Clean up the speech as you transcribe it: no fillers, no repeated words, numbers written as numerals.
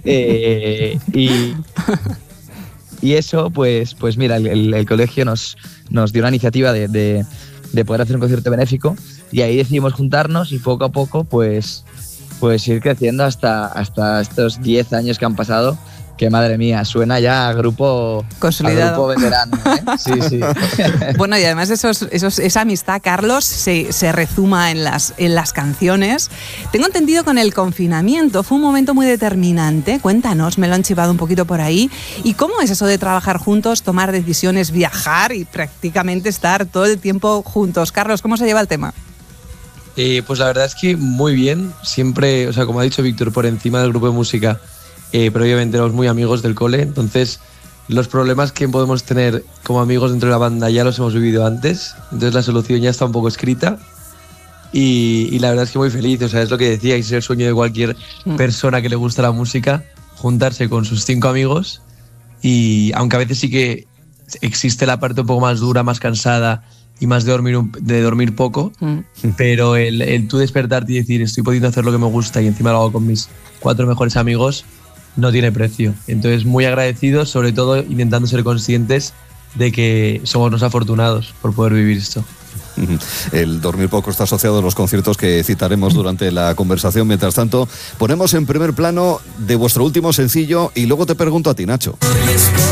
Y eso, pues mira, el colegio nos dio la iniciativa de poder hacer un concierto benéfico, y ahí decidimos juntarnos y poco a poco pues ir creciendo hasta estos 10 años que han pasado, que madre mía, suena ya a grupo consolidado, a grupo veterano, ¿eh? Sí. Bueno, y además esa amistad, Carlos, se rezuma en las canciones. Tengo entendido con el confinamiento fue un momento muy determinante. Cuéntanos, me lo han chivado un poquito por ahí. ¿Y cómo es eso de trabajar juntos, tomar decisiones, viajar y prácticamente estar todo el tiempo juntos? Carlos, ¿cómo se lleva el tema? Pues la verdad es que muy bien. Siempre, o sea, como ha dicho Víctor, por encima del grupo de música, pero obviamente éramos muy amigos del cole, entonces los problemas que podemos tener como amigos dentro de la banda ya los hemos vivido antes, entonces la solución ya está un poco escrita, y la verdad es que muy feliz. O sea, es lo que decía, es el sueño de cualquier persona que le gusta la música, juntarse con sus 5 amigos, y aunque a veces sí que existe la parte un poco más dura, más cansada y más de dormir poco, pero el tú despertarte y decir estoy pudiendo hacer lo que me gusta y encima lo hago con mis 4 mejores amigos, no tiene precio. Entonces, muy agradecidos, sobre todo intentando ser conscientes de que somos unos afortunados por poder vivir esto. El dormir poco está asociado a los conciertos que citaremos durante la conversación. Mientras tanto, ponemos en primer plano de vuestro último sencillo y luego te pregunto a ti, Nacho.